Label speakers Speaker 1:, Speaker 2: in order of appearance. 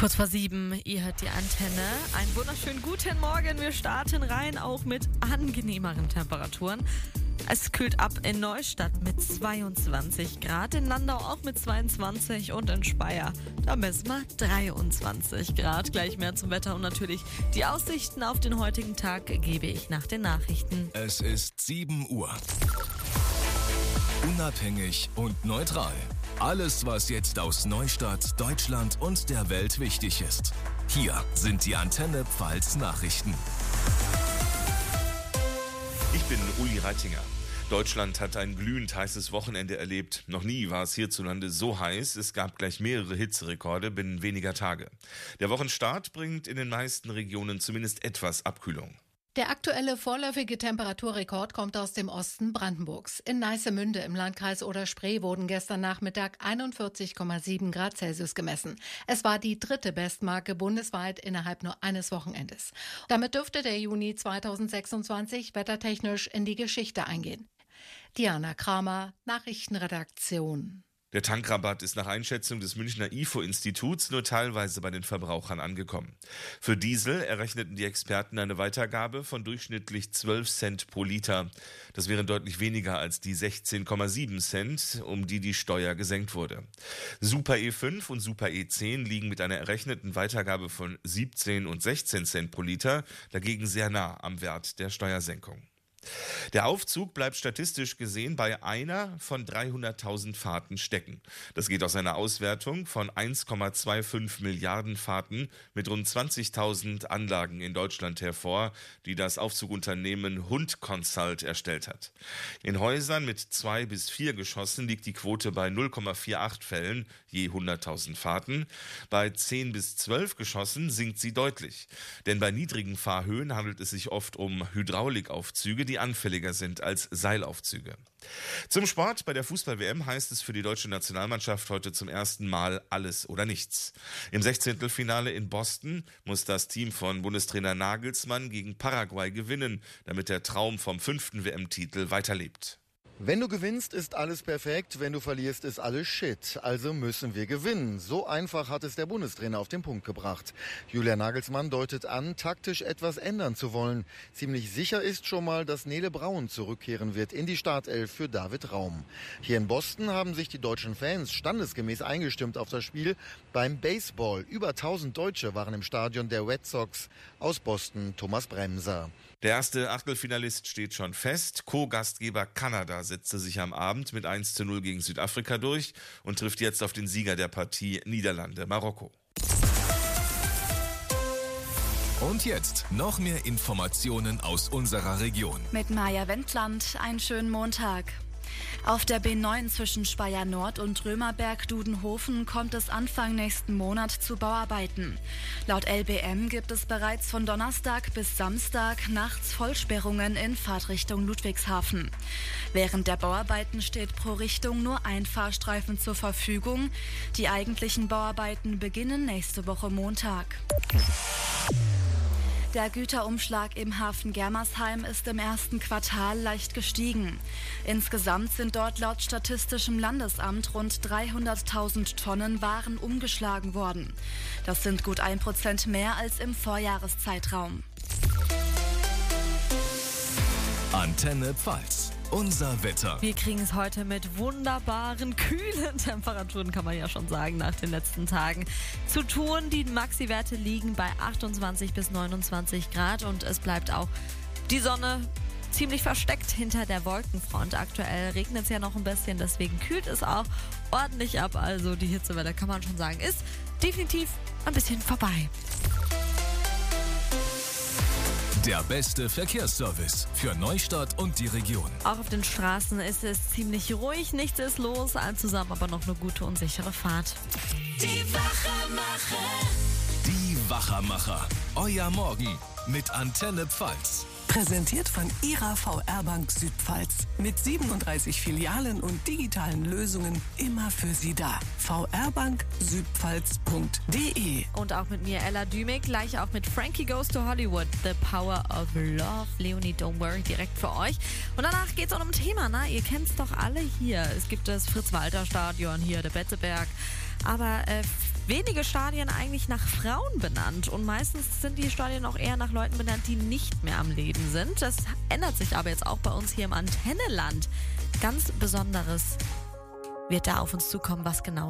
Speaker 1: Kurz vor 7, ihr hört die Antenne. Einen wunderschönen guten Morgen. Wir starten rein, auch mit angenehmeren Temperaturen. Es kühlt ab in Neustadt mit 22 Grad, in Landau auch mit 22 und in Speyer, da messen wir 23 Grad. Gleich mehr zum Wetter und natürlich die Aussichten auf den heutigen Tag gebe ich nach den Nachrichten.
Speaker 2: Es ist 7 Uhr. Unabhängig und neutral. Alles, was jetzt aus Neustadt, Deutschland und der Welt wichtig ist. Hier sind die Antenne Pfalz Nachrichten.
Speaker 3: Ich bin Uli Reitinger. Deutschland hat ein glühend heißes Wochenende erlebt. Noch nie war es hierzulande so heiß. Es gab gleich mehrere Hitzerekorde binnen weniger Tage. Der Wochenstart bringt in den meisten Regionen zumindest etwas Abkühlung.
Speaker 4: Der aktuelle vorläufige Temperaturrekord kommt aus dem Osten Brandenburgs. In Neissemünde im Landkreis Oder-Spree wurden gestern Nachmittag 41,7 Grad Celsius gemessen. Es war die dritte Bestmarke bundesweit innerhalb nur eines Wochenendes. Damit dürfte der Juni 2026 wettertechnisch in die Geschichte eingehen. Diana Kramer, Nachrichtenredaktion.
Speaker 3: Der Tankrabatt ist nach Einschätzung des Münchner IFO-Instituts nur teilweise bei den Verbrauchern angekommen. Für Diesel errechneten die Experten eine Weitergabe von durchschnittlich 12 Cent pro Liter. Das wären deutlich weniger als die 16,7 Cent, um die Steuer gesenkt wurde. Super E5 und Super E10 liegen mit einer errechneten Weitergabe von 17 und 16 Cent pro Liter dagegen sehr nah am Wert der Steuersenkung. Der Aufzug bleibt statistisch gesehen bei einer von 300.000 Fahrten stecken. Das geht aus einer Auswertung von 1,25 Milliarden Fahrten mit rund 20.000 Anlagen in Deutschland hervor, die das Aufzugunternehmen Hund Consult erstellt hat. In Häusern mit 2 bis 4 Geschossen liegt die Quote bei 0,48 Fällen je 100.000 Fahrten. Bei 10 bis 12 Geschossen sinkt sie deutlich. Denn bei niedrigen Fahrhöhen handelt es sich oft um Hydraulikaufzüge, die anfälliger sind als Seilaufzüge. Zum Sport bei der Fußball-WM heißt es für die deutsche Nationalmannschaft heute zum ersten Mal alles oder nichts. Im 16. Finale in Boston muss das Team von Bundestrainer Nagelsmann gegen Paraguay gewinnen, damit der Traum vom 5. WM-Titel weiterlebt.
Speaker 5: Wenn du gewinnst, ist alles perfekt. Wenn du verlierst, ist alles Shit. Also müssen wir gewinnen. So einfach hat es der Bundestrainer auf den Punkt gebracht. Julian Nagelsmann deutet an, taktisch etwas ändern zu wollen. Ziemlich sicher ist schon mal, dass Nele Braun zurückkehren wird in die Startelf für David Raum. Hier in Boston haben sich die deutschen Fans standesgemäß eingestimmt auf das Spiel beim Baseball. Über 1000 Deutsche waren im Stadion der Red Sox. Aus Boston Thomas Bremser.
Speaker 3: Der erste Achtelfinalist steht schon fest. Co-Gastgeber Kanada setzte sich am Abend mit 1:0 gegen Südafrika durch und trifft jetzt auf den Sieger der Partie Niederlande-Marokko.
Speaker 2: Und jetzt noch mehr Informationen aus unserer Region.
Speaker 6: Mit Maja Wendland, einen schönen Montag. Auf der B9 zwischen Speyer Nord und Römerberg-Dudenhofen kommt es Anfang nächsten Monat zu Bauarbeiten. Laut LBM gibt es bereits von Donnerstag bis Samstag nachts Vollsperrungen in Fahrtrichtung Ludwigshafen. Während der Bauarbeiten steht pro Richtung nur ein Fahrstreifen zur Verfügung. Die eigentlichen Bauarbeiten beginnen nächste Woche Montag. Der Güterumschlag im Hafen Germersheim ist im ersten Quartal leicht gestiegen. Insgesamt sind dort laut Statistischem Landesamt rund 300.000 Tonnen Waren umgeschlagen worden. Das sind gut 1% mehr als im Vorjahreszeitraum.
Speaker 2: Antenne Pfalz. Unser Wetter.
Speaker 1: Wir kriegen es heute mit wunderbaren, kühlen Temperaturen, kann man ja schon sagen, nach den letzten Tagen zu tun. Die Maxi-Werte liegen bei 28 bis 29 Grad und es bleibt auch die Sonne ziemlich versteckt hinter der Wolkenfront. Aktuell regnet es ja noch ein bisschen, deswegen kühlt es auch ordentlich ab. Also die Hitzewelle, kann man schon sagen, ist definitiv ein bisschen vorbei.
Speaker 2: Der beste Verkehrsservice für Neustadt und die Region.
Speaker 1: Auch auf den Straßen ist es ziemlich ruhig, nichts ist los, allen zusammen aber noch eine gute und sichere Fahrt.
Speaker 7: Die Wachermacher.
Speaker 2: Die Wachermacher. Euer Morgen mit Antenne Pfalz.
Speaker 8: Präsentiert von Ihrer VR-Bank Südpfalz. Mit 37 Filialen und digitalen Lösungen immer für Sie da. vrbanksüdpfalz.de.
Speaker 1: Und auch mit mir, Ella Dümig, gleich auch mit Frankie Goes to Hollywood, The Power of Love. Leonie, don't worry, direkt für euch. Und danach geht's auch um ein Thema, ne? Ihr kennt's doch alle hier. Es gibt das Fritz-Walter-Stadion hier, der Betteberg. Aber wenige Stadien eigentlich nach Frauen benannt und meistens sind die Stadien auch eher nach Leuten benannt, die nicht mehr am Leben sind. Das ändert sich aber jetzt auch bei uns hier im Antenneland. Ganz Besonderes wird da auf uns zukommen, was genau